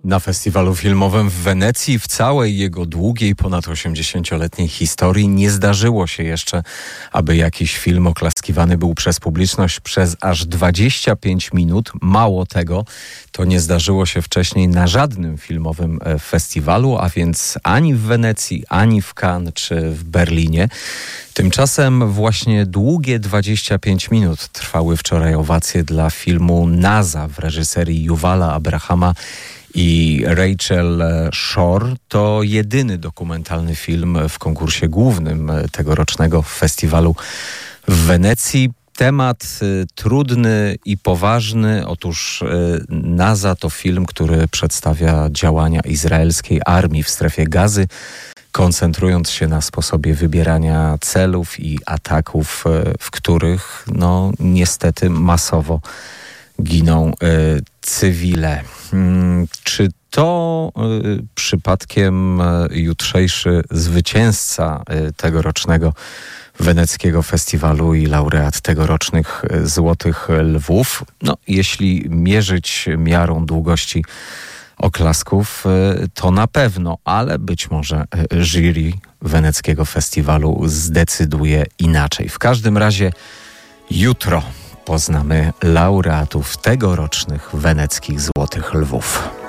Na festiwalu filmowym w Wenecji w całej jego długiej, ponad 80-letniej historii nie zdarzyło się jeszcze, aby jakiś film oklaskiwany był przez publiczność przez aż 25 minut. Mało tego, to nie zdarzyło się wcześniej na żadnym filmowym festiwalu, a więc ani w Wenecji, ani w Cannes czy w Berlinie. Tymczasem właśnie długie 25 minut trwały wczoraj owacje dla filmu NASA w reżyserii Yuvala Abrahama i Rachel Shore. To jedyny dokumentalny film w konkursie głównym tegorocznego festiwalu w Wenecji. Temat trudny i poważny. Otóż NASA to film, który przedstawia działania izraelskiej armii w strefie Gazy, koncentrując się na sposobie wybierania celów i ataków, w których niestety masowo giną cywile. Czy to przypadkiem jutrzejszy zwycięzca tegorocznego weneckiego festiwalu i laureat tegorocznych Złotych Lwów? Jeśli mierzyć miarą długości oklasków, to na pewno, ale być może jury weneckiego festiwalu zdecyduje inaczej. W każdym razie jutro poznamy laureatów tegorocznych weneckich Złotych Lwów.